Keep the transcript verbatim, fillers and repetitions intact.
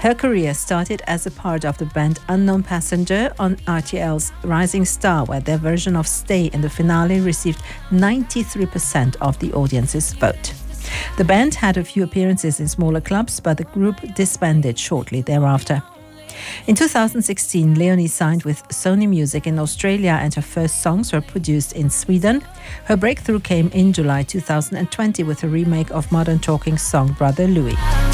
Her career started as a part of the band Unknown Passenger on R T L's Rising Star, where their version of Stay in the finale received ninety-three percent of the audience's vote. The band had a few appearances in smaller clubs, but the group disbanded shortly thereafter. In two thousand sixteen, Leonie signed with Sony Music in Australia and her first songs were produced in Sweden. Her breakthrough came in July two thousand twenty with a remake of Modern Talking's song Brother Louie.